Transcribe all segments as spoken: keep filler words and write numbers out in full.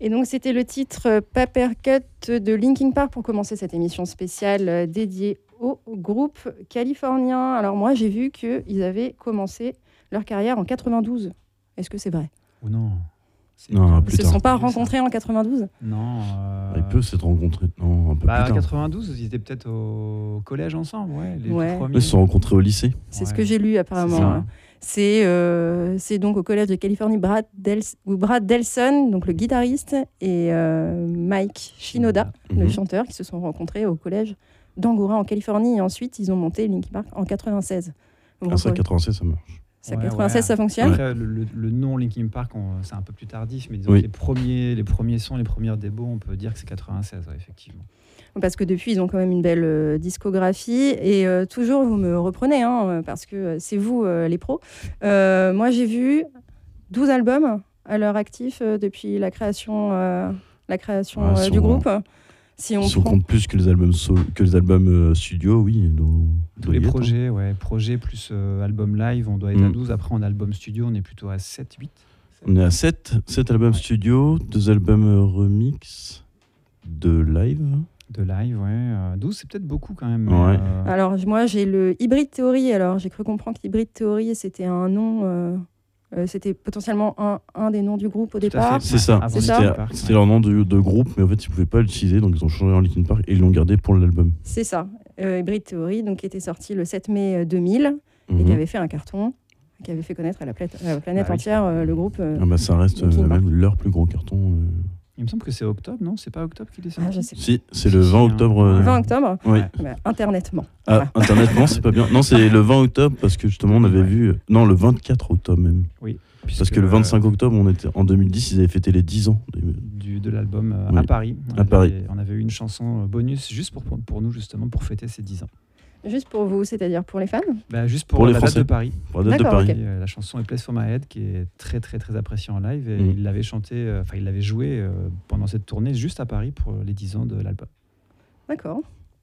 Et donc, c'était le titre Papercut de Linkin Park pour commencer cette émission spéciale dédiée au groupe californien. Alors, moi, j'ai vu qu'ils avaient commencé leur carrière en quatre-vingt-douze. Est-ce que c'est vrai ? Ou non c'est Non, Ils plus ne se tard. sont pas rencontrés en quatre-vingt-douze ? Non. Euh... Ils peuvent s'être rencontrés non, un peu bah, plus tard. En quatre-vingt-douze, ils étaient peut-être au collège ensemble, ouais. Les Ouais. premiers. Ils se sont rencontrés au lycée. C'est Ouais. ce que j'ai lu apparemment. C'est ça. Hein. C'est, euh, c'est donc au collège de Californie Brad, Del- ou Brad Delson, donc le guitariste, et euh, Mike Shinoda, Mhm. le chanteur, qui se sont rencontrés au collège d'Angora en Californie. Et ensuite, ils ont monté Linkin Park en quatre-vingt-seize. Donc, Ah, ça, ouais. quatre-vingt-seize, ça marche. Ça, Ouais, quatre-vingt-seize, ouais. ça fonctionne ? Après, le, le, le nom Linkin Park, on, c'est un peu plus tardif, mais disons Oui. que les premiers, les premiers sons, les premières débos, on peut dire que c'est quatre-vingt-seize, ouais, effectivement. Parce que depuis, ils ont quand même une belle euh, discographie. Et euh, toujours, vous me reprenez, hein, parce que euh, c'est vous, euh, les pros. Euh, moi, j'ai vu douze albums à leur actif euh, depuis la création, euh, la création Ah, euh, si du on- groupe. Si on Si on prend... compte plus que les albums, solo, que les albums euh, studio, oui. dans- Tous dans les y être, hein. projets, ouais, projets plus euh, album live, on doit être à Mm. douze. Après, en album studio, on est plutôt à sept, huit. On est à sept, sept albums Ouais. studio, deux albums euh, remix, de live. De live, ouais. Euh, douze, c'est peut-être beaucoup quand même. mais, Ouais. euh, Alors, moi, j'ai le Hybrid Theory. Alors, j'ai cru comprendre que Hybrid Theory, c'était un nom... euh, euh, c'était potentiellement un, un des noms du groupe au Tout à départ. fait. C'est ça. avant C'est Linkin ça. C'était, Park, c'était ouais. leur nom de, de groupe, mais en fait, ils ne pouvaient pas l'utiliser, donc ils ont changé en Linkin Park et ils l'ont gardé pour l'album. C'est ça. Euh, Hybrid Theory, donc, qui était sorti le sept mai deux mille et Mhm. qui avait fait un carton, qui avait fait connaître à la, plate- à la planète Bah oui. entière euh, le groupe. euh, Ah bah, ça reste euh, Linkin Park. même leur plus gros carton. euh. Il me semble que c'est octobre, non ? C'est pas octobre qu'il est sorti ? Ah, je sais pas. Si, c'est Si, le si, vingt hein. octobre. euh, vingt octobre, Oui. Ouais. bah, internetement. Ah, Internet, non, c'est pas bien. Non, c'est le vingt octobre parce que justement, on avait Ouais. vu. Non, le vingt-quatre octobre même. Oui. Parce puisque, que le euh, vingt-cinq octobre, on était, en deux mille dix, ils avaient fêté les dix ans. du, de l'album euh, Oui. à Paris. On À avait, Paris. On avait eu une chanson euh, bonus juste pour, pour, pour nous, justement, pour fêter ces dix ans. Juste pour vous, c'est-à-dire pour les fans. Bah, juste pour, Pour les la date Français. de Paris. Pour la date de D'accord, Paris. ok. Et, euh, la chanson est Place for My Head, qui est très, très, très appréciée en live. Et Mm. il l'avait chanté, euh, enfin, il l'avait joué euh, pendant cette tournée juste à Paris pour les dix ans de l'album. D'accord.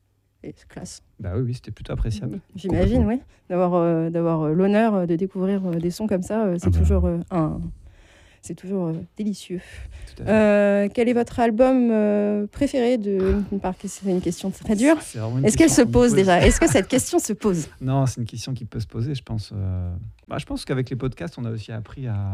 Et c'est classe. Bah oui, oui, c'était plutôt appréciable. J'imagine, oui. D'avoir, euh, d'avoir euh, l'honneur euh, de découvrir euh, des sons comme ça, euh, c'est, Ah bah. toujours, euh, un... c'est toujours euh, délicieux. Tout à fait. Euh, quel est votre album euh, préféré de Linkin Park ? C'est une question très dure. C'est vraiment une Est-ce qu'elle question se qu'on me pose déjà ? Est-ce que cette question se pose ? Non, c'est une question qui peut se poser, je pense. euh, Bah, je pense qu'avec les podcasts, on a aussi appris à,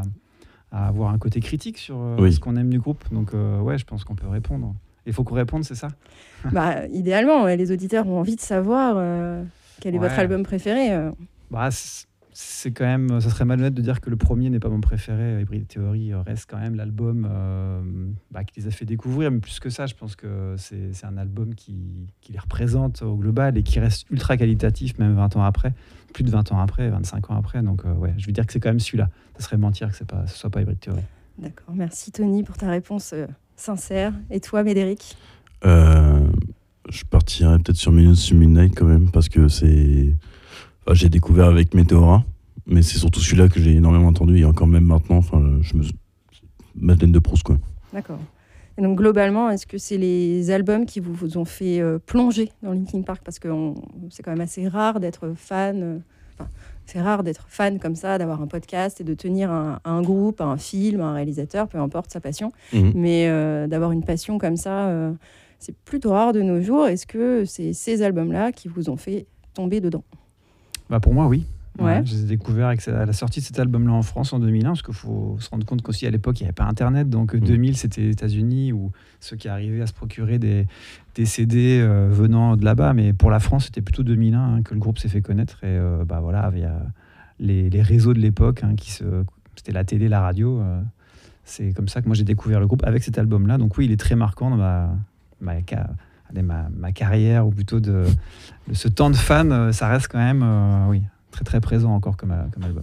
à avoir un côté critique sur euh, Oui. ce qu'on aime du groupe. Donc, euh, ouais, je pense qu'on peut répondre. Il faut qu'on réponde, c'est ça ? Bah, idéalement, ouais, les auditeurs ont envie de savoir euh, quel est Ouais. votre album préféré. euh. Bah, c'est c'est quand même, ça serait malhonnête de dire que le premier n'est pas mon préféré. Hybrid Theory reste quand même l'album euh, bah, qui les a fait découvrir. Mais plus que ça, je pense que c'est c'est un album qui, qui les représente au global et qui reste ultra qualitatif, même vingt ans après, plus de vingt ans après, vingt-cinq ans après. Donc, euh, ouais, je veux dire que c'est quand même celui-là. Ça serait mentir que c'est pas, ce soit pas Hybrid Theory. D'accord, merci Tony pour ta réponse euh, sincère. Et toi, Médéric ? Euh, je partirais peut-être sur Minutes to Midnight quand même, parce que c'est. Enfin, j'ai découvert avec Meteora, mais c'est surtout celui-là que j'ai énormément entendu, et encore même maintenant. Enfin, je me... Madeleine de Proust, quoi. D'accord. Et donc globalement, est-ce que c'est les albums qui vous, vous ont fait euh, plonger dans Linkin Park ? Parce que on- c'est quand même assez rare d'être fan. euh, enfin, c'est rare d'être fan comme ça, d'avoir un podcast et de tenir un, un groupe, un film, un réalisateur, peu importe sa passion. Mhm. Mais euh, d'avoir une passion comme ça, euh, c'est plutôt rare de nos jours. Est-ce que c'est ces albums-là qui vous ont fait tomber dedans ? Bah, pour moi, oui. Ouais. je les ai découverts avec sa- la sortie de cet album-là en France en deux mille un, parce qu'il faut se rendre compte qu'aussi à l'époque, il n'y avait pas Internet. Donc Mmh. deux mille, c'était les États-Unis, où ceux qui arrivaient à se procurer des, des C D euh, venant de là-bas. Mais pour la France, c'était plutôt deux mille un hein, que le groupe s'est fait connaître. Et euh, bah, voilà, il y a les, les réseaux de l'époque, hein, qui se, c'était la télé, la radio. euh, c'est comme ça que moi j'ai découvert le groupe avec cet album-là. Donc oui, il est très marquant dans ma, ma, ca- allez, ma, ma carrière, ou plutôt de, de ce temps de fan. euh, Ça reste quand même, euh, oui, très très présent encore comme, comme album.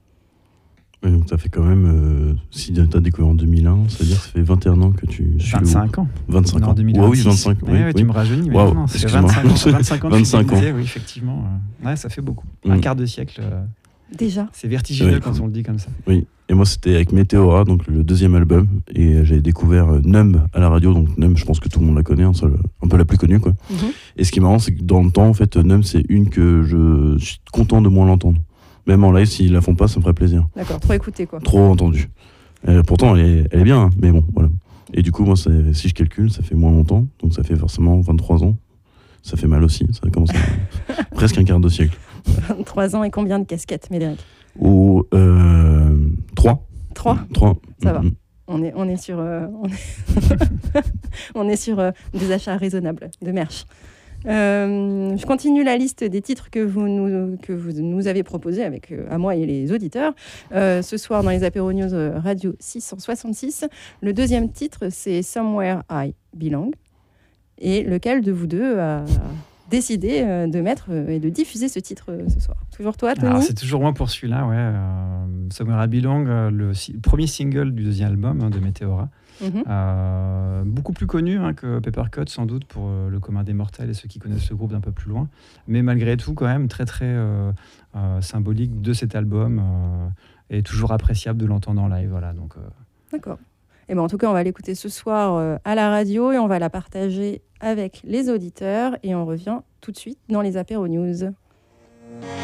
Ouais, donc ça fait quand même, euh, si tu as découvert en deux mille un, c'est-à-dire que ça fait vingt et un ans que tu suis le vingt-cinq ans. groupe. vingt-cinq Non, ans. deux mille Ouais, oui, vingt-six. vingt-cinq. Ouais, oui, ouais, oui. Tu me rajeunis, mais Wow, non, non, c'est excuse-moi. vingt-cinq ans. vingt-cinq ans, de vingt-cinq ans. fidélité, oui, effectivement. euh, Ouais, ça fait beaucoup. Un Mm. quart de siècle, euh, Déjà ? c'est vertigineux Ouais. quand on le dit comme ça. Oui, et moi c'était avec Meteora, donc le deuxième album, et euh, j'avais découvert euh, Numb à la radio, donc Numb, je pense que tout le monde la connaît, hein, c'est un peu la plus connue, quoi. Mhm. Et ce qui est marrant, c'est que dans le temps, en fait, Numb, c'est une que je suis content de moins l'entendre. Même en live, s'ils la font pas, ça me ferait plaisir. D'accord, trop écouté quoi. Trop entendu. Euh, pourtant, elle est, elle est bien, hein, mais bon, voilà. Et du coup, moi, ça, si je calcule, ça fait moins longtemps, donc ça fait forcément vingt-trois ans. Ça fait mal aussi, ça commence à... presque un quart de siècle. vingt-trois ans et combien de casquettes, Médéric? Ou euh, trois. Trois. Trois. Ça va. Mm-hmm. On est, on est sur, euh, on est on est sur euh, des achats raisonnables de merch. Euh, je continue la liste des titres que vous nous, que vous nous avez proposés avec, euh, à moi et les auditeurs. Euh, ce soir, dans les Apéro News euh, Radio six cent soixante-six, le deuxième titre, c'est Somewhere I Belong. Et lequel de vous deux a décidé euh, de mettre euh, et de diffuser ce titre euh, ce soir? Toujours toi, Tony? Alors, c'est toujours moi pour celui-là, ouais. Euh, Somewhere I Belong, euh, le, si- le premier single du deuxième album hein, de Météora. Mhm. Euh, beaucoup plus connu hein, que Peppercut, sans doute, pour euh, le commun des mortels et ceux qui connaissent le groupe d'un peu plus loin. Mais malgré tout, quand même, très, très euh, euh, symbolique de cet album euh, et toujours appréciable de l'entendre en live. Voilà, donc, euh... D'accord. Et ben, en tout cas, on va l'écouter ce soir euh, à la radio et on va la partager avec les auditeurs. Et on revient tout de suite dans les Apéro News.